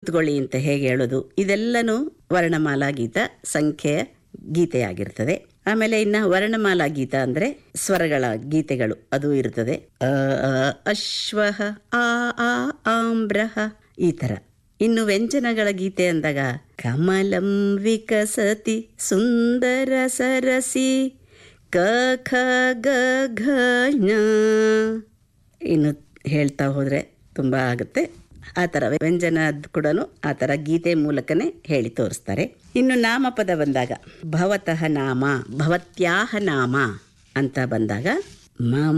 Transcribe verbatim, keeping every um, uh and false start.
ಕುತ್ಕೊಳ್ಳಿ ಅಂತ ಹೇಗೆ ಹೇಳೋದು, ಇದೆಲ್ಲನೂ ವರ್ಣಮಾಲಾ ಗೀತ ಸಂಖ್ಯೆಯ ಗೀತೆಯಾಗಿರ್ತದೆ. ಆಮೇಲೆ ಇನ್ನು ವರ್ಣಮಾಲಾ ಗೀತ ಅಂದರೆ ಸ್ವರಗಳ ಗೀತೆಗಳು ಅದು ಇರ್ತದೆ. ಅ ಅ ಅಶ್ವಃ ಆ ಆ ಆಮ್ರಹ ಈ ಥರ. ಇನ್ನು ವ್ಯಂಜನಗಳ ಗೀತೆ ಅಂದಾಗ ಕಮಲಂ ವಿಕಸತಿ ಸುಂದರ ಸರಸಿ ಕ ಖ ಗ ಘ ಞ. ಇನ್ನು ಹೇಳ್ತಾ ಹೋದರೆ ತುಂಬ ಆಗುತ್ತೆ. ಆ ಥರ ವ್ಯಂಜನ ಕೂಡ ಆ ಥರ ಗೀತೆ ಮೂಲಕನೇ ಹೇಳಿ ತೋರಿಸ್ತಾರೆ. ಇನ್ನು ನಾಮಪದ ಬಂದಾಗ ಭವತಃ ನಾಮ ಭವತ್ಯಾಹ ನಾಮ ಅಂತ ಬಂದಾಗ ಮ